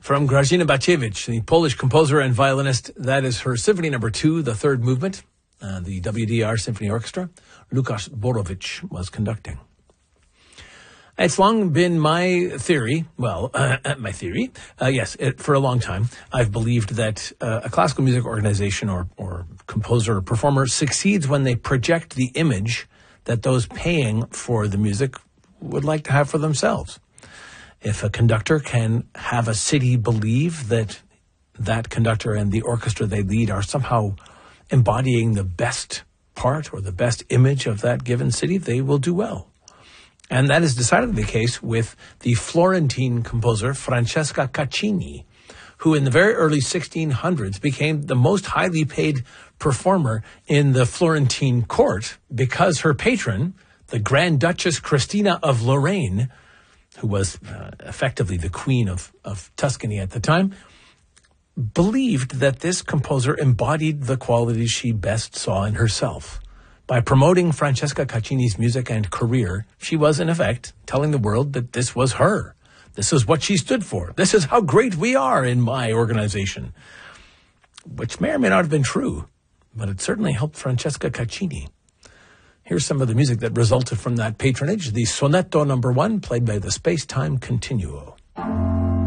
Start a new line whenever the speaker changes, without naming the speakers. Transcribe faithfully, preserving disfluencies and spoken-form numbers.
From Grażyna Bacewicz, the Polish composer and violinist, that is her Symphony Number Two, the third movement. Uh, the W D R Symphony Orchestra. Lukasz Borowicz was conducting. It's long been my theory, well, uh, my theory, uh, yes, it, for a long time, I've believed that uh, a classical music organization or, or composer or performer succeeds when they project the image that those paying for the music would like to have for themselves. If a conductor can have a city believe that that conductor and the orchestra they lead are somehow embodying the best part or the best image of that given city, they will do well. And that is decidedly the case with the Florentine composer Francesca Caccini, who in the very early sixteen hundreds became the most highly paid performer in the Florentine court because her patron, the Grand Duchess Christina of Lorraine, who was uh, effectively the queen of, of Tuscany at the time, believed that this composer embodied the qualities she best saw in herself. By promoting Francesca Caccini's music and career, she was, in effect, telling the world that this was her. This is what she stood for. This is how great we are in my organization. Which may or may not have been true, but it certainly helped Francesca Caccini. Here's some of the music that resulted from that patronage. The Sonetto Number One, played by the Space-Time Continuo.